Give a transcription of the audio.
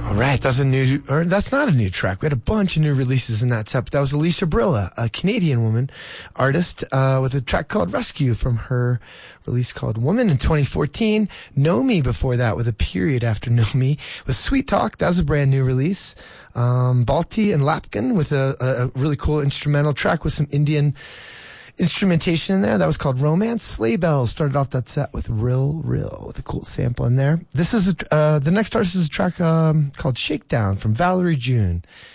All right, that's not a new track. We had a bunch of new releases in that set, but that was Alicia Brilla, a Canadian woman artist, with a track called Rescue from her release called Woman in 2014. Nomi before that, with a period after Nomi, with Sweet Talk. That was a brand new release. Balti and Lapkin with a really cool instrumental track with some Indian instrumentation in there. That was called Romance. Sleigh Bells started off that set with Rill with a cool sample in there. This is the next artist is a track called Shakedown from Valerie June.